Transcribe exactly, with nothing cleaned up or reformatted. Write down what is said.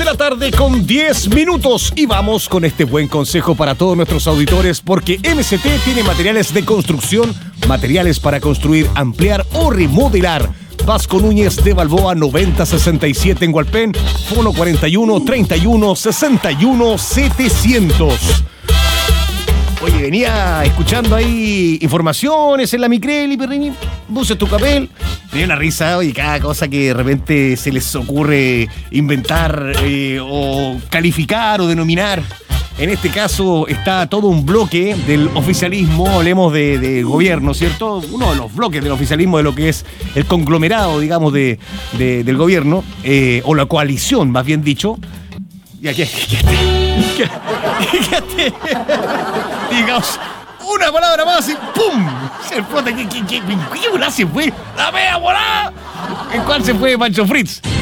de la tarde con diez minutos y vamos con este buen consejo para todos nuestros auditores porque M C T tiene materiales de construcción, materiales para construir, ampliar o remodelar. Vasco Núñez de Balboa noventa sesenta y siete en Hualpén, fono cuarenta y uno treinta y uno sesenta y uno setecientos. Oye, venía escuchando ahí informaciones en la Micreli, Perrini, buses tu papel. Me dio una risa, oye, cada cosa que de repente se les ocurre inventar eh, o calificar o denominar. En este caso está todo un bloque del oficialismo, hablemos de, de gobierno, ¿cierto? Uno de los bloques del oficialismo de lo que es el conglomerado, digamos, de, de, del gobierno, eh, o la coalición, más bien dicho. Y aquí, fíjate, digamos, una palabra más y ¡pum! Se explota. ¿Qué, qué, qué, qué volada se fue? ¡La mea volada! ¿En cuál se fue Pancho Fritz?